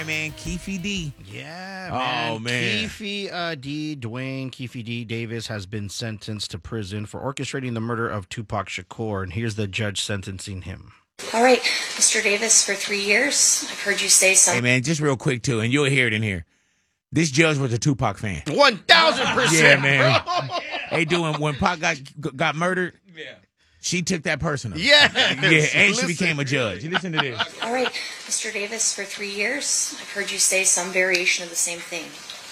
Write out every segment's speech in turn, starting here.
Man, Keefe D. Yeah, Oh, man. Dwayne Keefe D. Davis has been sentenced to prison for orchestrating the murder of Tupac Shakur, and here's the judge sentencing him. All right, Mr. Davis, for 3 years. I've heard you say something. Hey, man, just real quick, too, and you'll hear it in here. This judge was a Tupac fan. 1,000%, Yeah, man. bro. Hey, when Pac got murdered, she took that personal. Yeah. Yeah, and she became a judge. Listen to this. All right, Mr. Davis, for 3 years. I've heard you say some variation of the same thing.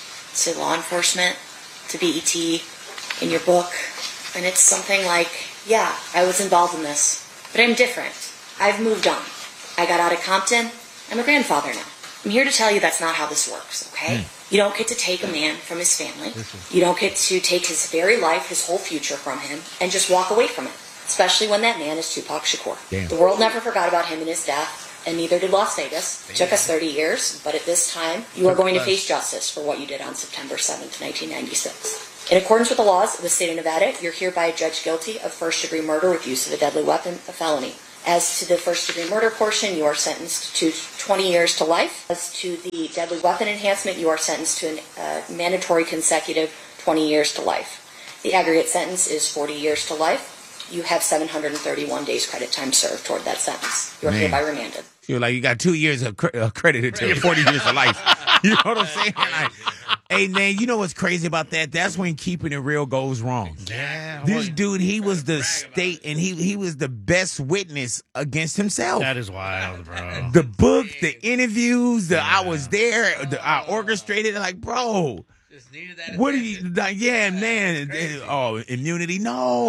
To law enforcement, to BET, in your book. And it's something like, yeah, I was involved in this, but I'm different. I've moved on. I got out of Compton. I'm a grandfather now. I'm here to tell you that's not how this works, okay? You don't get to take a man from his family. You don't get to take his very life, his whole future from him, and just walk away from it, especially when that man is Tupac Shakur. Damn. The world never forgot about him and his death, and neither did Las Vegas. It took us 30 years, but at this time, you are going to face justice for what you did on September 7th, 1996. In accordance with the laws of the state of Nevada, you're hereby judged guilty of first-degree murder with use of a deadly weapon, a felony. As to the first-degree murder portion, you are sentenced to 20 years to life. As to the deadly weapon enhancement, you are sentenced to a mandatory consecutive 20 years to life. The aggregate sentence is 40 years to life. You have 731 days credit time served toward that sentence. You are hereby remanded. You're like, you got 2 years of credit to 40 years of life. You know what I'm saying? Like, hey, man, you know what's crazy about that? That's when keeping it real goes wrong. Yeah. This dude, he was the state, and he was the best witness against himself. That is wild, bro. The book, the interviews, I was there, I orchestrated it. Like, bro, Just needed that. what are you, like, yeah, man. Oh, immunity?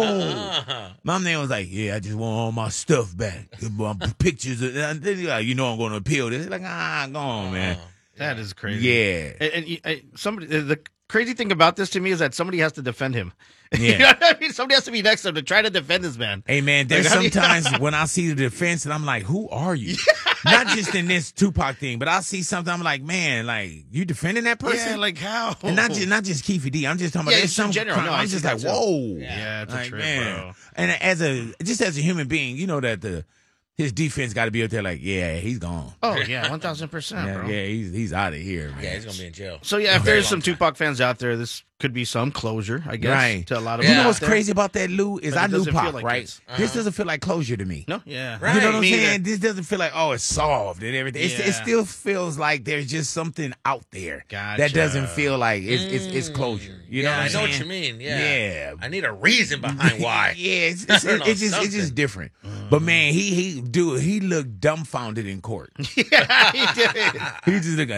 No. My man was like, yeah, I just want all my stuff back. My pictures. You know I'm going to appeal this. Like, go on, man. That is crazy. Yeah. And somebody, the crazy thing about this to me is that somebody has to defend him. Yeah. You know what I mean? Somebody has to be next to him to try to defend this man. Hey, man, there's Like, how do you- sometimes when I see the defense and I'm like, who are you? Not just in this Tupac thing, but I see something, I'm like, man, like, you defending that person? Yeah, like how? And not just Keefe D. I'm just talking about Yeah, there's just in some general. crime. No, I I'm see just that like, too. whoa. Yeah, it's a Like, trip, man. bro. And as a human being, you know that his defense got to be up there like, yeah, he's gone. Oh, yeah, 1,000%, Yeah, bro. yeah, he's out of here, man. Yeah, he's gonna be in jail. So, yeah, if there's some Tupac fans out there, this could be some closure, I guess, Right. to a lot of You people know what's out there. crazy about that, Lou? Is But I it knew doesn't feel Pac, like right? this. This doesn't feel like closure to me. No? Yeah. Right. You know what I'm Me saying? either. This doesn't feel like, oh, it's solved and everything. It Yeah. still feels like there's just something out there Gotcha. that doesn't feel like it's closure. You know Yeah, what I'm I know saying? what you mean. Yeah. Yeah. I need a reason behind why. Yeah, it's I don't know, just something. different. But man, he looked dumbfounded in court. Yeah, he did. He just looked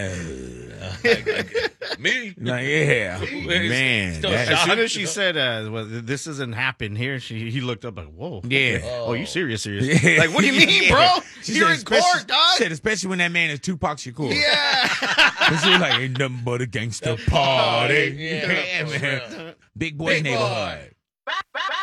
Me? like, yeah, man. Still that- As soon shocked. as she said, well, this doesn't happen here, he looked up like, whoa. Yeah. Oh, you serious? Yeah. Like, what do you mean, bro? Yeah. She You're said in court, especially- dog. She said, especially when that man is Tupac Shakur. Yeah. And she was like, ain't nothing but a gangster party. Yeah, Yeah, for man. real. Big boy's Big boy. neighborhood.